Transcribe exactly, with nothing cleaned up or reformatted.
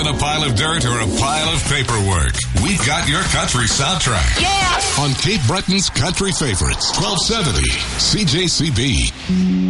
on a pile of dirt or a pile of paperwork, we've got your country soundtrack. Yeah! On Cape Breton's Country Favorites, twelve seventy C J C B.